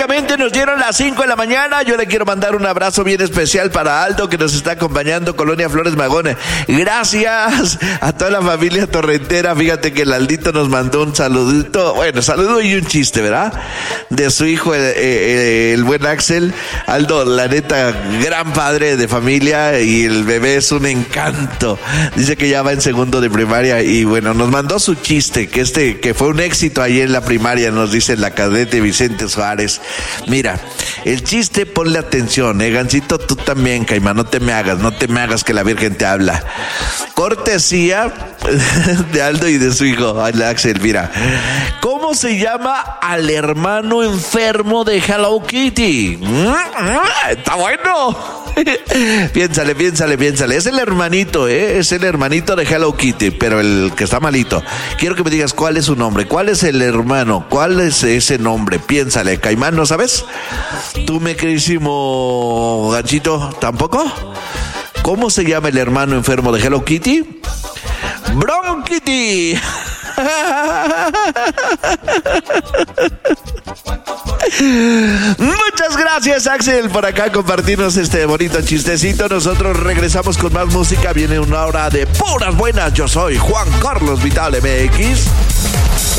Prácticamente nos dieron las 5 de la mañana. Yo le quiero mandar un abrazo bien especial para Aldo, que nos está acompañando, Colonia Flores Magón. Gracias a toda la familia torrentera. Fíjate que el Aldito nos mandó un saludito, bueno, saludo y un chiste, ¿verdad? De su hijo, el buen Axel. Aldo, la neta, gran padre de familia, y el bebé es un encanto. Dice que ya va en segundo de primaria y bueno, nos mandó su chiste, que fue un éxito ahí en la primaria, nos dice la cadete Vicente Suárez. Mira, el chiste, ponle atención, Gancito, tú también, Caimán, no te me hagas que la Virgen te habla. Cortesía de Aldo y de su hijo, Axel. Mira, ¿cómo se llama al hermano enfermo de Hello Kitty? Está bueno. Piénsale. Es el hermanito, es el hermanito de Hello Kitty, pero el que está malito. Quiero que me digas cuál es su nombre, cuál es el hermano, cuál es ese nombre. Piénsale, Caimán, ¿no sabes? Tú, me queridísimo Ganchito, ¿tampoco? ¿Cómo se llama el hermano enfermo de Hello Kitty? Bronquity. Muchas gracias, Axel, por acá compartirnos este bonito chistecito. Nosotros regresamos con más música. Viene una hora de puras buenas. Yo soy Juan Carlos Vital MX.